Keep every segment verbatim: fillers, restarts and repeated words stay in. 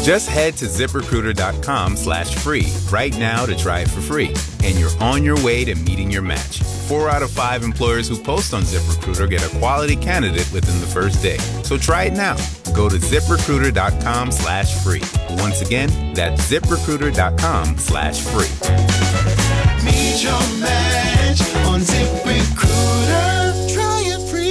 Just head to ZipRecruiter.com slash free right now to try it for free. And you're on your way to meeting your match. Four out of five employers who post on ZipRecruiter get a quality candidate within the first day. So try it now. Go to ZipRecruiter.com slash free. Once again, that's ZipRecruiter.com slash free. Meet your match on ZipRecruiter. Try it free.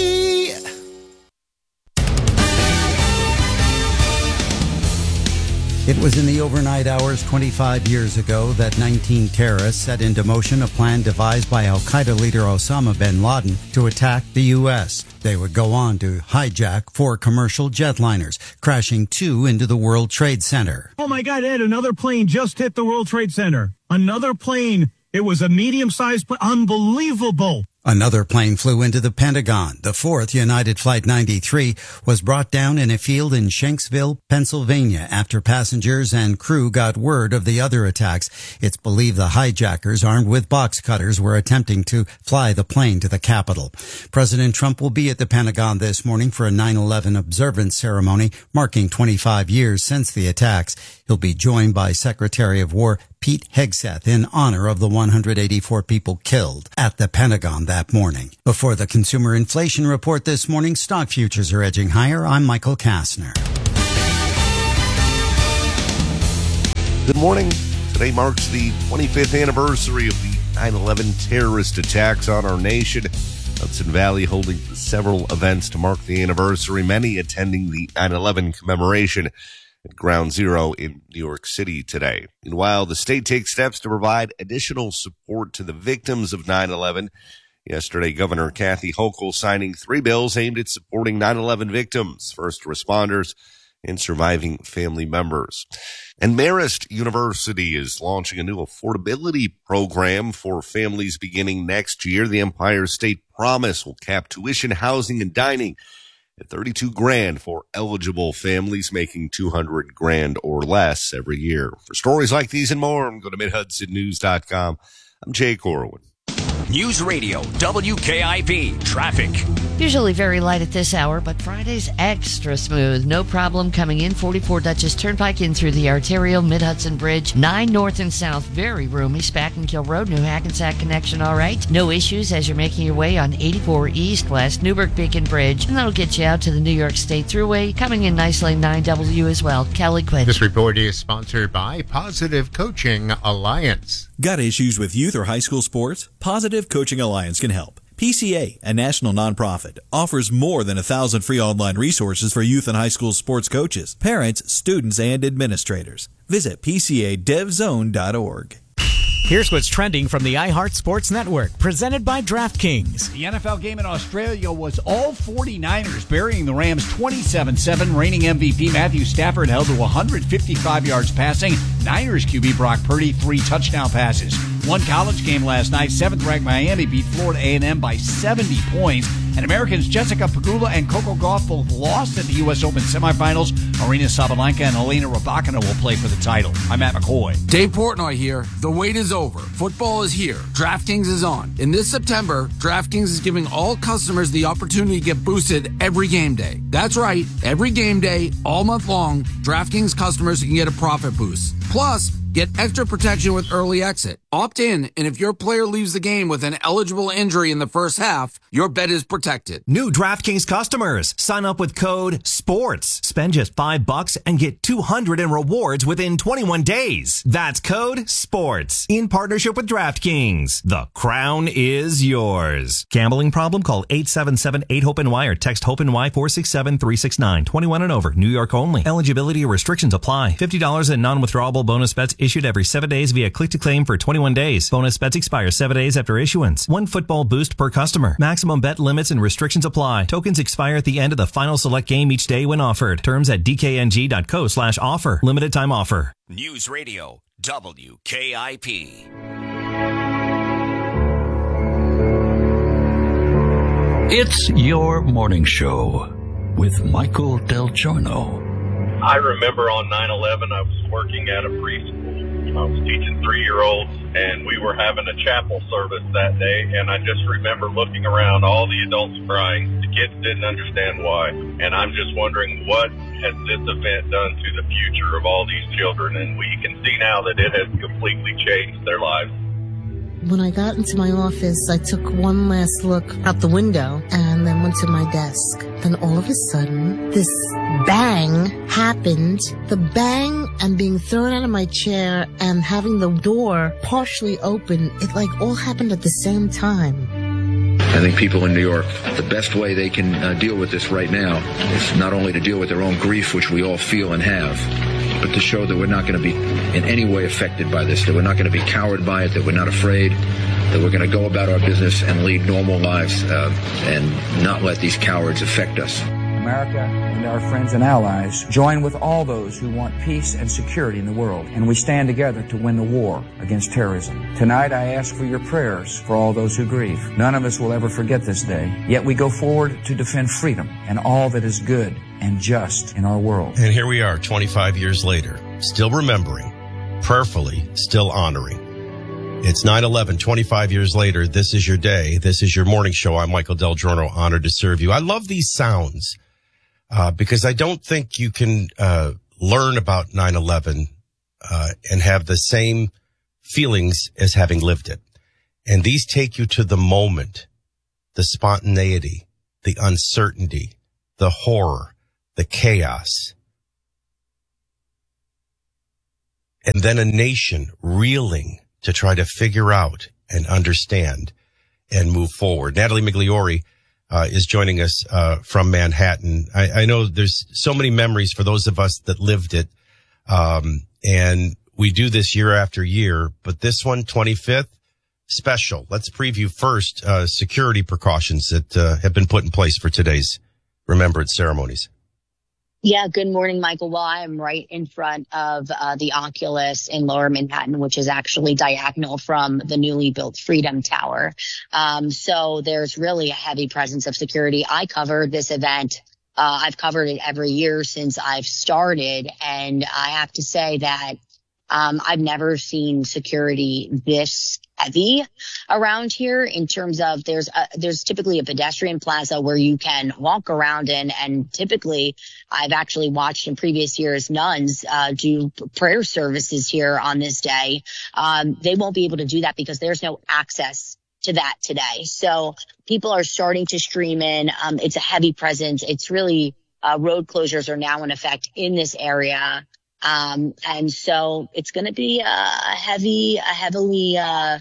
It was in the overnight hours twenty-five years ago that nineteen terrorists set into motion a plan devised by al-Qaeda leader Osama bin Laden to attack the U S. They would go on to hijack four commercial jetliners, crashing two into the World Trade Center. Oh my God, Ed, another plane just hit the World Trade Center. Another plane. It was a medium-sized plane. Unbelievable. Another plane flew into the Pentagon. The fourth, United Flight ninety-three, was brought down in a field in Shanksville, Pennsylvania, after passengers and crew got word of the other attacks. It's believed the hijackers, armed with box cutters, were attempting to fly the plane to the Capitol. President Trump will be at the Pentagon this morning for a nine eleven observance ceremony marking twenty-five years since the attacks. He'll be joined by Secretary of War Pete Hegseth in honor of the one hundred eighty-four people killed at the Pentagon that morning. Before the consumer inflation report this morning, stock futures are edging higher. I'm Michael Kastner. Good morning. Today marks the twenty-fifth anniversary of the nine eleven terrorist attacks on our nation. Hudson Valley holding several events to mark the anniversary, many attending the nine eleven commemoration at Ground Zero in New York City today. Meanwhile, the state takes steps to provide additional support to the victims of nine eleven. Yesterday, Governor Kathy Hochul signing three bills aimed at supporting nine eleven victims, first responders, and surviving family members. And Marist University is launching a new affordability program for families beginning next year. The Empire State Promise will cap tuition, housing, and dining at thirty-two grand for eligible families making two hundred grand or less every year. For stories like these and more, go to mid hudson news dot com. I'm Jay Corwin. News Radio, W K I P, traffic. Usually very light at this hour, but Friday's extra smooth. No problem coming in forty-four Dutchess Turnpike in through the arterial Mid-Hudson Bridge. nine north and south, very roomy. Spackenkill Road, New Hackensack connection, all right. No issues as you're making your way on eighty-four east west Newburgh Beacon Bridge. And that'll get you out to the New York State Thruway. Coming in nicely, nine W as well. Kelly Quinn. This report is sponsored by Positive Coaching Alliance. Got issues with youth or high school sports? Positive Coaching Alliance can help. P C A, a national nonprofit, offers more than a thousand free online resources for youth and high school sports coaches, parents, students, and administrators. Visit P C A dev zone dot org. Here's what's trending from the iHeart Sports Network, presented by DraftKings. The N F L game in Australia was all forty-niners burying the Rams twenty-seven seven. Reigning M V P Matthew Stafford held to one hundred fifty-five yards passing. Niners Q B Brock Purdy, three touchdown passes. One college game last night, seventh-ranked Miami beat Florida A and M by seventy points. And Americans Jessica Pegula and Coco Gauff both lost at the U S Open semifinals. Arina Sabalenka and Elena Rybakina will play for the title. I'm Matt McCoy. Dave Portnoy here. The wait is over. Football is here. DraftKings is on. In this September, DraftKings is giving all customers the opportunity to get boosted every game day. That's right. Every game day, all month long, DraftKings customers can get a profit boost. Plus, get extra protection with early exit. Opt in, and if your player leaves the game with an eligible injury in the first half, your bet is protected. New DraftKings customers, sign up with code SPORTS. Spend just five bucks and get two hundred in rewards within twenty-one days. That's code SPORTS. In partnership with DraftKings. The crown is yours. Gambling problem? Call eight seven seven eight hope N Y or text HOPE-NY four six seven three six nine. twenty-one and over. New York only. Eligibility restrictions apply. fifty dollars in non-withdrawable bonus bets issued every seven days via click-to-claim for twenty-one days. Bonus bets expire seven days after issuance. One football boost per customer. Maximum bet limits and restrictions apply. Tokens expire at the end of the final select game each day when offered. Terms at d k n g dot co slash offer. Limited time offer. News Radio, W K I P. It's your morning show with Michael Del Giorno. I remember on nine eleven, I was working at a preschool, I was teaching three-year-olds, and we were having a chapel service that day, and I just remember looking around, all the adults crying. The kids didn't understand why, and I'm just wondering what has this event done to the future of all these children, and we can see now that it has completely changed their lives. When I got into my office, I took one last look out the window and then went to my desk. Then all of a sudden, this bang happened. The bang and being thrown out of my chair and having the door partially open, it like all happened at the same time. I think people in New York, the best way they can uh, deal with this right now is not only to deal with their own grief, which we all feel and have, but to show that we're not going to be in any way affected by this, that we're not going to be cowed by it, that we're not afraid, that we're going to go about our business and lead normal lives uh, and not let these cowards affect us. America and our friends and allies join with all those who want peace and security in the world, and we stand together to win the war against terrorism. Tonight, I ask for your prayers for all those who grieve. None of us will ever forget this day, yet we go forward to defend freedom and all that is good and just in our world. And here we are, twenty-five years later, still remembering, prayerfully, still honoring. It's nine eleven, twenty-five years later. This is your day. This is your morning show. I'm Michael Del Giorno, honored to serve you. I love these sounds. Uh, because I don't think you can, uh, learn about nine eleven, uh, and have the same feelings as having lived it. And these take you to the moment, the spontaneity, the uncertainty, the horror, the chaos. And then a nation reeling to try to figure out and understand and move forward. Natalie Migliori Uh, is joining us, uh, from Manhattan. I, I know there's so many memories for those of us that lived it. Um, and we do this year after year, but this one, twenty-fifth, special. Let's preview first, uh, security precautions that, uh, have been put in place for today's remembrance ceremonies. Yeah, good morning, Michael. Well, I am right in front of uh, the Oculus in Lower Manhattan, which is actually diagonal from the newly built Freedom Tower. Um, so there's really a heavy presence of security. I covered this event. Uh, I've covered it every year since I've started. And I have to say that um, I've never seen security this heavy around here in terms of there's a, there's typically a pedestrian plaza where you can walk around in, and typically I've actually watched in previous years nuns uh, do prayer services here on this day. Um, they won't be able to do that because there's no access to that today. So people are starting to stream in. Um, it's a heavy presence. It's really uh, road closures are now in effect in this area. Um, and so it's going to be a heavy, a heavily, uh,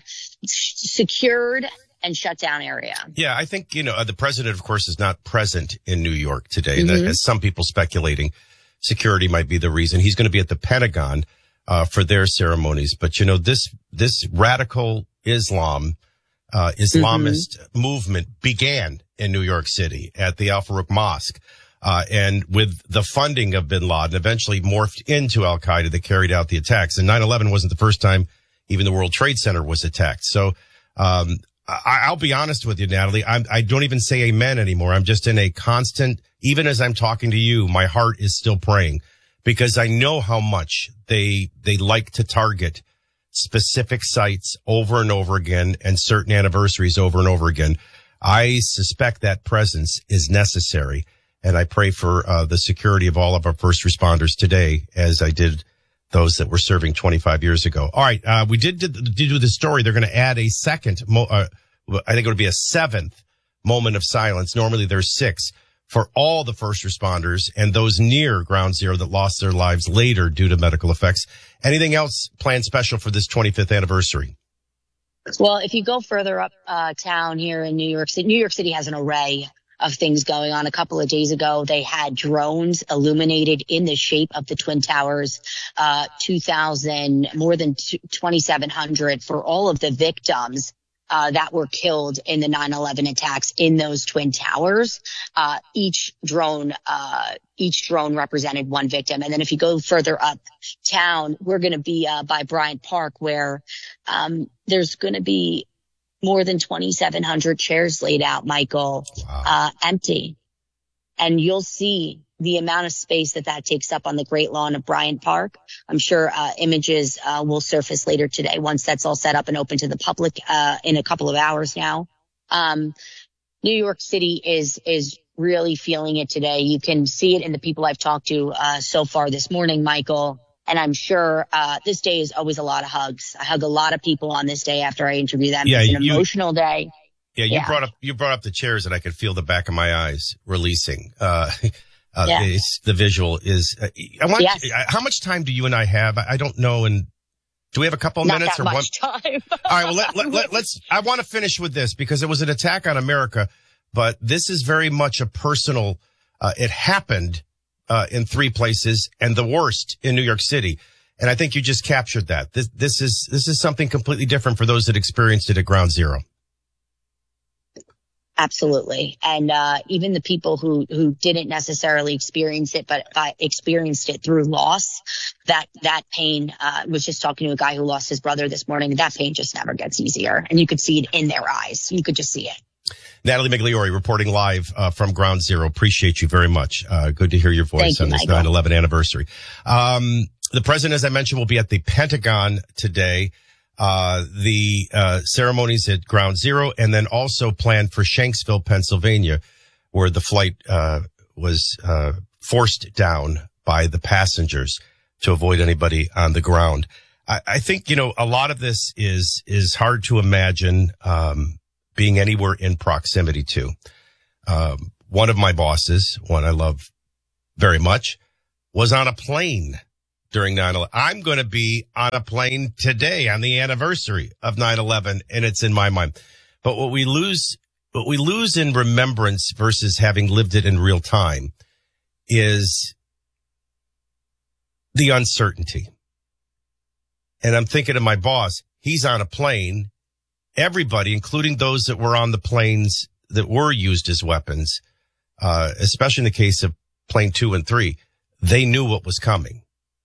secured and shut down area. Yeah, I think, you know, uh, the president, of course, is not present in New York today. Mm-hmm. That has some people speculating security might be the reason. He's going to be at the Pentagon, uh, for their ceremonies. But, you know, this, this radical Islam, uh, Islamist mm-hmm. movement began in New York City at the Al Farouk Mosque. Uh, and with the funding of bin Laden, eventually morphed into Al Qaeda that carried out the attacks. And nine eleven wasn't the first time even the World Trade Center was attacked. So, um, I, I'll be honest with you, Natalie. I'm, I don't even say amen anymore. I'm just in a constant, even as I'm talking to you, my heart is still praying because I know how much they, they like to target specific sites over and over again and certain anniversaries over and over again. I suspect that presence is necessary. And I pray for uh, the security of all of our first responders today, as I did those that were serving twenty-five years ago. All right, uh, we did, did, did do the story. They're going to add a second, mo- uh, I think it would be a seventh moment of silence. Normally there's six for all the first responders and those near Ground Zero that lost their lives later due to medical effects. Anything else planned special for this twenty-fifth anniversary? Well, if you go further up uh, town here in New York City, New York City has an array of things going on. A couple of days ago, they had drones illuminated in the shape of the Twin Towers, uh, two thousand, more than twenty-seven hundred for all of the victims uh, that were killed in the nine eleven attacks in those Twin Towers. Uh, each drone, uh, each drone represented one victim. And then if you go further up town, we're going to be uh, by Bryant Park, where um, there's going to be more than twenty-seven hundred chairs laid out, Michael, wow. uh, empty. And you'll see the amount of space that that takes up on the Great Lawn of Bryant Park. I'm sure uh, images uh, will surface later today once that's all set up and open to the public uh, in a couple of hours now. Um, New York City is is really feeling it today. You can see it in the people I've talked to uh, so far this morning, Michael. And I'm sure uh, this day is always a lot of hugs. I hug a lot of people on this day after I interview them. Yeah, it's an you, emotional day. Yeah, you Yeah. brought up you brought up the chairs, and I could feel the back of my eyes releasing. Uh, uh, Yeah. it's, the visual is. Uh, I want. Yes. How much time do you and I have? I I don't know. And do we have a couple of Not minutes that or much one? time. All right. Well, let, let, let, let's. I want to finish with this because it was an attack on America, but this is very much a personal. Uh, it happened uh, in three places, and the worst in New York City. And I think you just captured that. This, this is, this is something completely different for those that experienced it at ground zero. Absolutely. And, uh, even the people who, who didn't necessarily experience it, but uh, experienced it through loss, that, that pain, uh, was just talking to a guy who lost his brother this morning. That pain just never gets easier. And you could see it in their eyes. You could just see it. Natalie Migliori reporting live uh, from Ground Zero. Appreciate you very much. Uh, good to hear your voice Thank you, on this Michael. nine eleven anniversary. Um, the president, as I mentioned, will be at the Pentagon today. Uh, the uh, ceremonies at Ground Zero, and then also planned for Shanksville, Pennsylvania, where the flight uh, was uh, forced down by the passengers to avoid anybody on the ground. I, I think, you know, a lot of this is is hard to imagine um, being anywhere in proximity to. Um, one of my bosses, one I love very much, was on a plane during nine eleven. I'm going to be on a plane today on the anniversary of nine eleven, and it's in my mind. But what we lose, what we lose in remembrance versus having lived it in real time is the uncertainty. And I'm thinking of my boss. He's on a plane. Everybody, including those that were on the planes that were used as weapons, uh, especially in the case of plane two and three, they knew what was coming.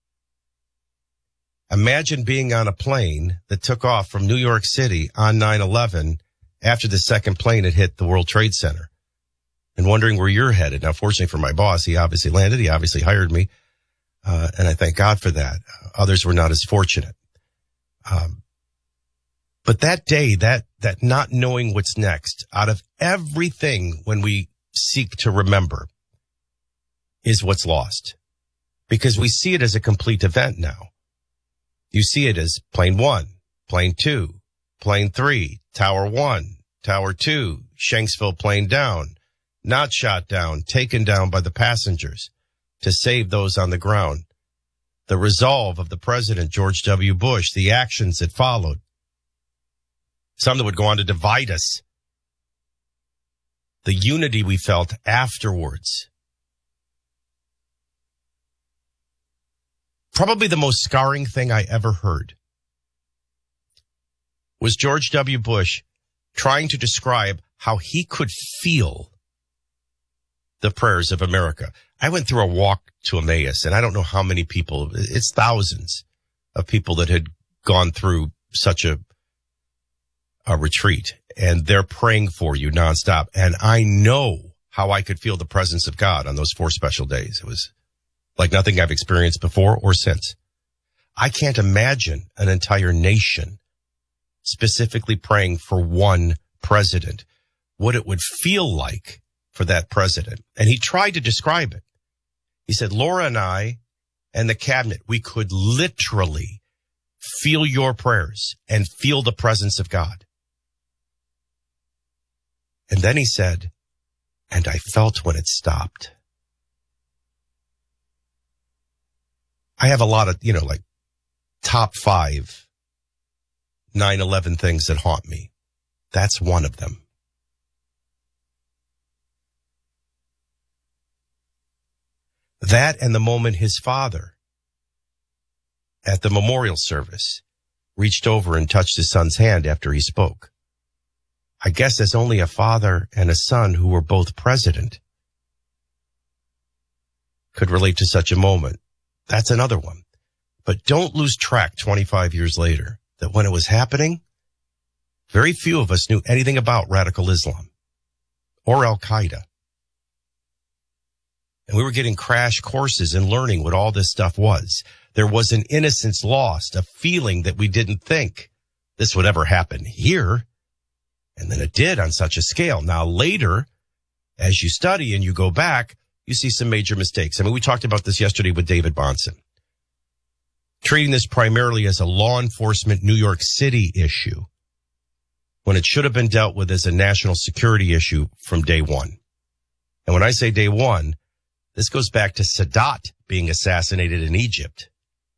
Imagine being on a plane that took off from New York City on nine eleven after the second plane had hit the World Trade Center and wondering where you're headed. Now, fortunately for my boss, he obviously landed. He obviously hired me. Uh, and I thank God for that. Others were not as fortunate. Um, but that day, that, that not knowing what's next, out of everything when we seek to remember, is what's lost. Because we see it as a complete event now. You see it as plane one, plane two, plane three, tower one, tower two, Shanksville plane down, not shot down, taken down by the passengers to save those on the ground. The resolve of the president, George W. Bush, the actions that followed. Some that would go on to divide us. The unity we felt afterwards. Probably the most scarring thing I ever heard was George W. Bush trying to describe how he could feel the prayers of America. I went through a walk to Emmaus, and I don't know how many people, it's thousands of people that had gone through such a, a retreat, and they're praying for you nonstop. And I know how I could feel the presence of God on those four special days. It was like nothing I've experienced before or since. I can't imagine an entire nation specifically praying for one president, what it would feel like for that president. And he tried to describe it. He said, Laura and I and the cabinet, we could literally feel your prayers and feel the presence of God. And then he said, and I felt when it stopped. I have a lot of, you know, like top five nine eleven things that haunt me. That's one of them. That and the moment his father at the memorial service reached over and touched his son's hand after he spoke. I guess as only a father and a son who were both president could relate to such a moment. That's another one. But don't lose track twenty-five years later that when it was happening, very few of us knew anything about radical Islam or Al-Qaeda. And we were getting crash courses and learning what all this stuff was. There was an innocence lost, a feeling that we didn't think this would ever happen here. And then it did on such a scale. Now later, as you study and you go back, you see some major mistakes. I mean, we talked about this yesterday with David Bonson. Treating this primarily as a law enforcement New York City issue when it should have been dealt with as a national security issue from day one. And when I say day one, this goes back to Sadat being assassinated in Egypt.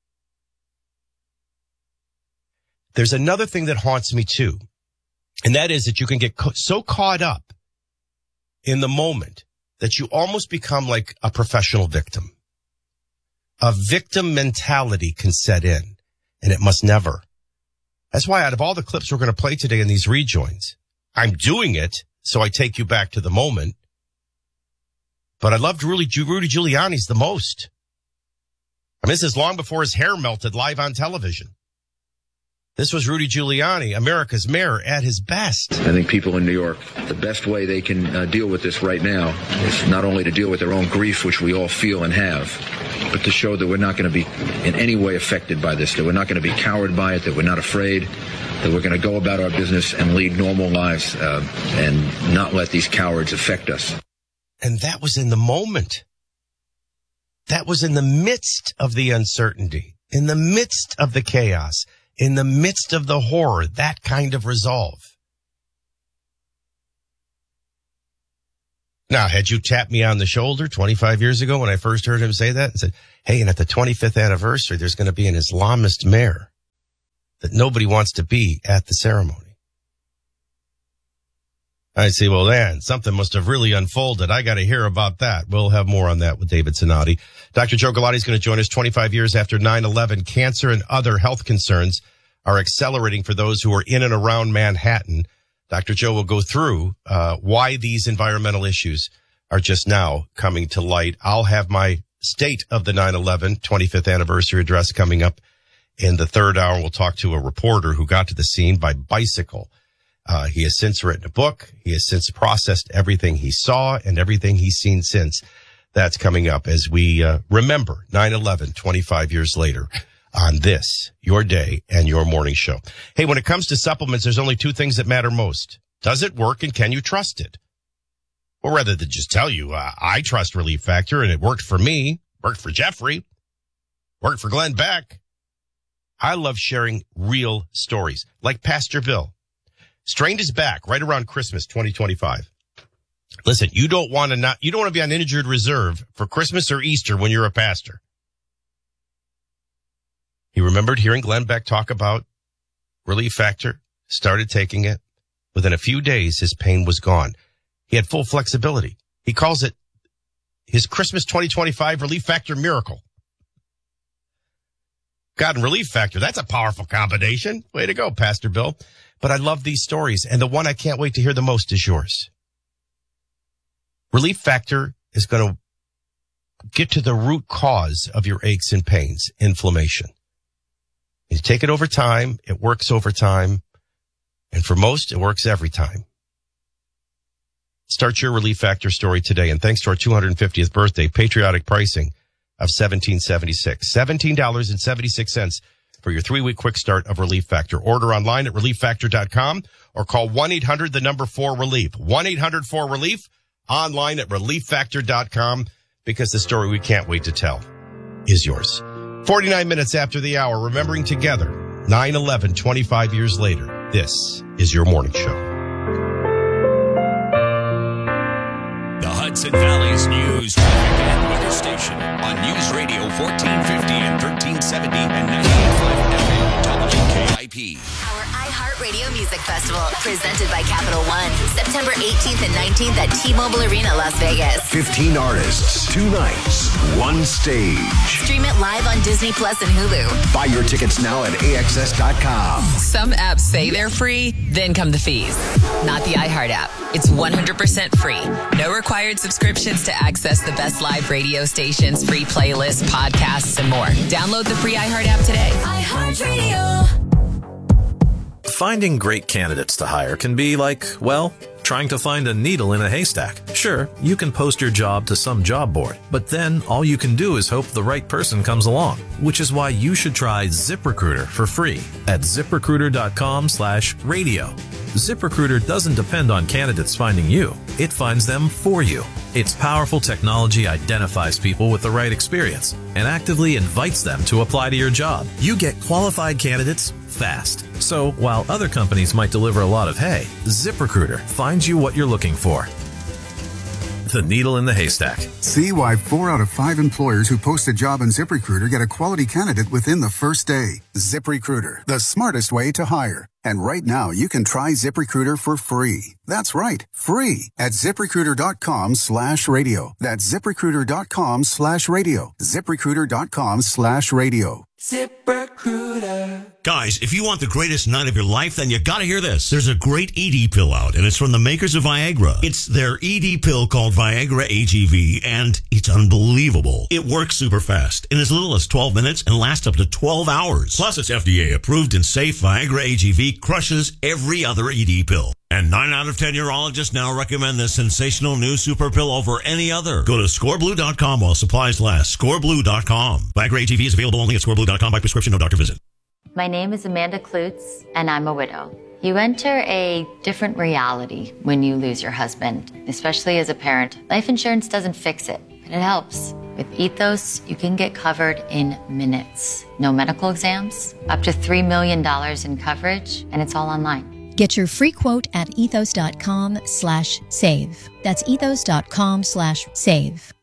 There's another thing that haunts me too, and that is that you can get co- so caught up in the moment that you almost become like a professional victim. A victim mentality can set in, and it must never. That's why out of all the clips we're going to play today in these rejoins, I'm doing it so I take you back to the moment. But I loved Rudy, Rudy Giuliani's the most. I mean, this is long before his hair melted live on television. This was Rudy Giuliani, America's mayor, at his best. I think people in New York, the best way they can uh, deal with this right now is not only to deal with their own grief, which we all feel and have, but to show that we're not going to be in any way affected by this, that we're not going to be cowed by it, that we're not afraid, that we're going to go about our business and lead normal lives uh, and not let these cowards affect us. And that was in the moment. That was in the midst of the uncertainty, in the midst of the chaos, in the midst of the horror, that kind of resolve. Now, had you tapped me on the shoulder twenty-five years ago when I first heard him say that and said, hey, and at the twenty-fifth anniversary, there's going to be an Islamist mayor that nobody wants to be at the ceremony. I'd say, well, then, something must have really unfolded. I got to hear about that. We'll have more on that with David Sinati. Doctor Joe Galati is going to join us twenty-five years after nine eleven. Cancer and other health concerns are accelerating for those who are in and around Manhattan. Doctor Joe will go through uh, why these environmental issues are just now coming to light. I'll have my State of the nine eleven twenty-fifth anniversary address coming up in the third hour. We'll talk to a reporter who got to the scene by bicycle. Uh, he has since written a book. He has since processed everything he saw and everything he's seen since. That's coming up as we uh, remember nine eleven twenty-five years later on this, your day and your morning show. Hey, when it comes to supplements, there's only two things that matter most. Does it work and can you trust it? Or rather than just tell you, uh, I trust Relief Factor and it worked for me, worked for Jeffrey, worked for Glenn Beck. I love sharing real stories like Pastor Bill. Strained his back right around Christmas twenty twenty-five. Listen, you don't want to not, you don't want to be on injured reserve for Christmas or Easter when you're a pastor. He remembered hearing Glenn Beck talk about Relief Factor, started taking it. Within a few days, his pain was gone. He had full flexibility. He calls it his Christmas twenty twenty-five Relief Factor miracle. God and Relief Factor, that's a powerful combination. Way to go, Pastor Bill. But I love these stories, and the one I can't wait to hear the most is yours. Relief Factor is going to get to the root cause of your aches and pains, inflammation. You take it over time, it works over time, and for most, it works every time. Start your Relief Factor story today, and thanks to our two hundred fiftieth birthday, patriotic pricing of seventeen seventy-six, seventeen dollars and seventy-six cents. For your three-week quick start of Relief Factor. Order online at relief factor dot com or call one eight hundred the number four relief. one eight hundred four relief, online at relief factor dot com, because the story we can't wait to tell is yours. forty-nine minutes after the hour, remembering together nine eleven, twenty-five years later. This is your morning show. The Hudson Valley's news, traffic, and weather station on News Radio fourteen fifty and thirteen seventy and ninety-eight point five F M W K I P. Our iHeartRadio Music Festival, presented by Capital One, September eighteenth and nineteenth at T-Mobile Arena, Las Vegas. fifteen artists, two nights, one stage. Stream it live on Disney Plus and Hulu. Buy your tickets now at A X S dot com. Some apps say they're free, then come the fees. Not the iHeart app. It's one hundred percent free. No required subscriptions to access the best live radio stations, free playlists, podcasts, and more. Download the free iHeart app today. iHeartRadio. Finding great candidates to hire can be like, well, trying to find a needle in a haystack. Sure, you can post your job to some job board, but then all you can do is hope the right person comes along, which is why you should try ZipRecruiter for free at ZipRecruiter.com slash radio. ZipRecruiter doesn't depend on candidates finding you. It finds them for you. Its powerful technology identifies people with the right experience and actively invites them to apply to your job. You get qualified candidates fast. So while other companies might deliver a lot of hay, ZipRecruiter finds you what you're looking for. The needle in the haystack. See why four out of five employers who post a job on ZipRecruiter get a quality candidate within the first day. ZipRecruiter, the smartest way to hire. And right now, you can try ZipRecruiter for free. That's right, free at ZipRecruiter.com slash radio. That's ZipRecruiter.com slash radio. ZipRecruiter.com slash radio. ZipRecruiter. Guys, if you want the greatest night of your life, then you gotta hear this. There's a great E D pill out, and it's from the makers of Viagra. It's their E D pill called Viagra A G V, and it's unbelievable. It works super fast, in as little as twelve minutes, and lasts up to twelve hours. Plus, it's F D A approved and safe. Viagra A G V crushes every other E D pill. And nine out of ten urologists now recommend this sensational new super pill over any other. Go to score blue dot com while supplies last. score blue dot com. Viagra A G V is available only at score blue dot com by prescription, no doctor visit. My name is Amanda Klutz, and I'm a widow. You enter a different reality when you lose your husband, especially as a parent. Life insurance doesn't fix it, but it helps. With Ethos, you can get covered in minutes. No medical exams, up to three million dollars in coverage, and it's all online. Get your free quote at ethos.com slash save. That's ethos.com slash save.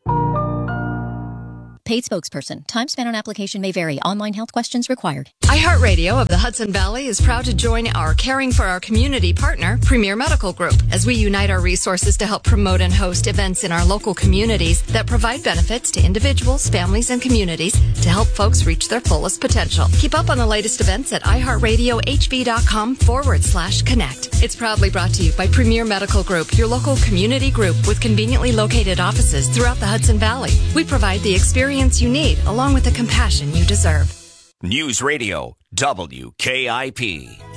Paid spokesperson. Time spent on application may vary. Online health questions required. iHeartRadio of the Hudson Valley is proud to join our Caring for Our Community partner, Premier Medical Group, as we unite our resources to help promote and host events in our local communities that provide benefits to individuals, families, and communities to help folks reach their fullest potential. Keep up on the latest events at iHeartRadioHV.com forward slash connect. It's proudly brought to you by Premier Medical Group, your local community group with conveniently located offices throughout the Hudson Valley. We provide the experience you need, along with the compassion you deserve. News Radio W K I P.